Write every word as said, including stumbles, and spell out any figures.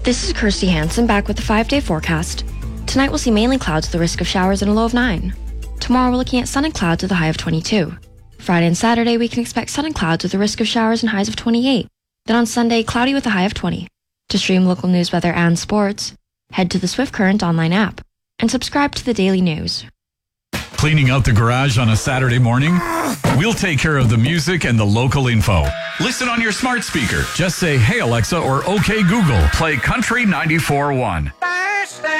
This is Kirsty Hansen back with the five-day forecast. Tonight we'll see mainly clouds with the risk of showers and a low of nine. Tomorrow we're looking at sun and clouds with a high of twenty-two. Friday and Saturday we can expect sun and clouds with a risk of showers and highs of twenty-eight. Then on Sunday, cloudy with a high of twenty. To stream local news, weather, and sports, head to the Swift Current online app and subscribe to the Daily News. Cleaning out the garage on a Saturday morning? We'll take care of the music and the local info. Listen on your smart speaker. Just say, "Hey Alexa," or "Okay Google, play Country ninety-four point one."